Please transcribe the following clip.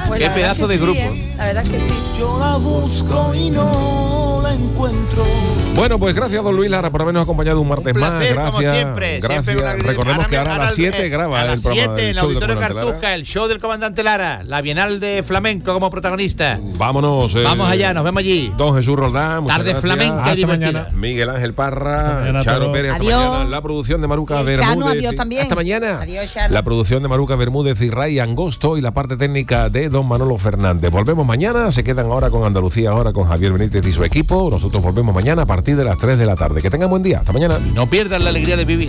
Pues qué pedazo de sí, grupo. La verdad es que sí. Yo la busco y no la encuentro. Bueno, pues gracias, don Luis Lara, por habernos acompañado un martes Un más. placer, Gracias. como siempre. Gracias. Siempre Recordemos que ahora a las 7 graba a las el programa 7 del en el show del Auditorio Comandante Lara. Cartuja, el show del Comandante Lara, la Bienal de Flamenco como protagonista. Vámonos. Vamos allá, nos vemos allí. Don Jesús Roldán. muchas Tarde gracias. flamenca y Hasta divertida. mañana. Miguel Ángel Parra, mañana a Charo todos. Pérez, hasta Adiós. mañana. La producción de Maruca Y el Bermúdez. Chano, adiós también. Hasta mañana. Adiós, Chano. La producción de Maruca Bermúdez y Ray Angosto y la parte técnica de don Manolo Fernández. Volvemos mañana, se quedan ahora con Andalucía, ahora con Javier Benítez y su equipo. Nosotros volvemos mañana a partir de las 3 de la tarde. Que tengan buen día. Hasta mañana. No pierdan la alegría de vivir.